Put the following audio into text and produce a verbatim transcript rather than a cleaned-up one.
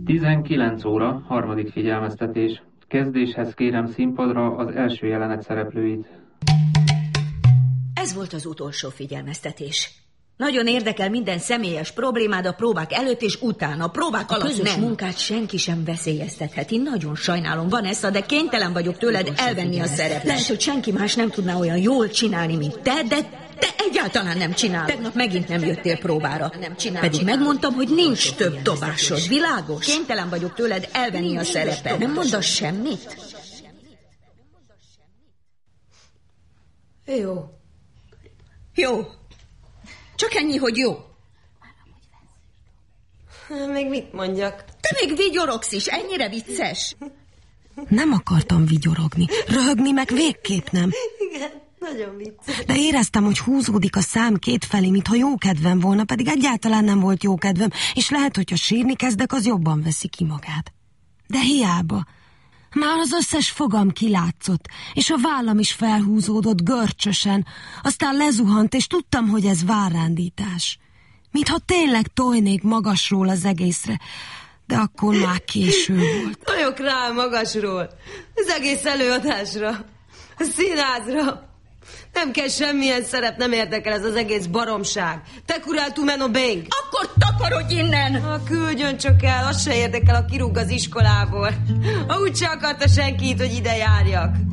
tizenkilenc óra, harmadik figyelmeztetés. Kezdéshez kérem színpadra az első jelenet szereplőit. Ez volt az utolsó figyelmeztetés. Nagyon érdekel minden személyes problémád a próbák előtt és utána. A próbák alatt közös nem. munkát senki sem veszélyeztetheti. Nagyon sajnálom, Vanessa, de kénytelen vagyok tőled elvenni a szerepet. Lehet, hogy senki más nem tudná olyan jól csinálni, mint te, de te egyáltalán nem csinálod. Tegnap megint nem jöttél próbára. Nem csinál, Pedig csinál. megmondtam, hogy nincs több dobásod. Világos? Kénytelen vagyok tőled elvenni a szerepet. Nem mondasz semmit? Jó. Jó. Csak ennyi, hogy jó. Még mit mondjak? Te még vigyorogsz is, ennyire vicces. Nem akartam vigyorogni. Röhögni meg végképp nem. Igen, nagyon vicces. De éreztem, hogy húzódik a szám kétfelé, mintha jó kedvem volna, pedig egyáltalán nem volt jó kedvem, és lehet, hogyha sírni kezdek, az jobban veszi ki magát. De hiába. Már az összes fogam kilátszott, és a vállam is felhúzódott görcsösen, aztán lezuhant, és tudtam, hogy ez várrándítás. Mintha tényleg tojnék magasról az egészre, de akkor már késő volt. Tojok rá magasról, az egész előadásra, a színházra. Nem kell semmilyen szerep, nem érdekel ez az egész baromság. Te kurál tu meno beng. Akkor takarodj innen! Ha küldjön csak el, az se érdekel, a kirúg az iskolából. Ha úgyse akarta senki itt, hogy ide járjak.